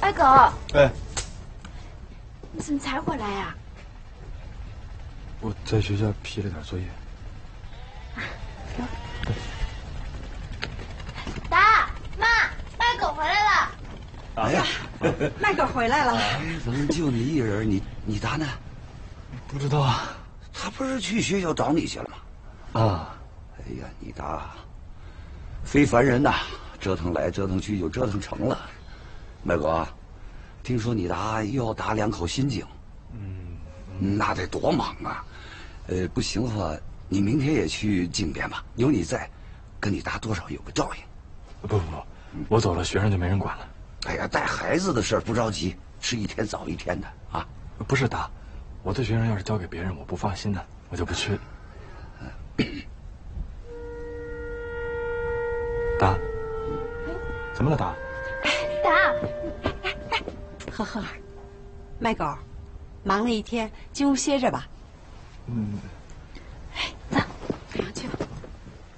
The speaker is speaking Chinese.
白狗， 哎， 你怎么才回来呀？ 我在学校批了点作业。 爸妈，白狗回来了。 哎呀， 麦狗回来了。 哎，怎么就你一人？你达呢？ 不知道啊。 他不是去学校找你去了吗？ 啊。 哎呀，你达，非凡人呐，折腾来折腾去就折腾成了。麦哥，听说你达又要打2口心经，那得多忙啊！不行的话，你明天也去京边吧，有你在，跟你达多少有个照应。 不，我走了，学生就没人管了。 哎呀，带孩子的事儿不着急，是一天早一天的啊。 不是达，我的学生要是交给别人，我不放心的，我就不去了。达，怎么了，达？ 达， 呵，麦狗，忙了一天，进屋歇着吧。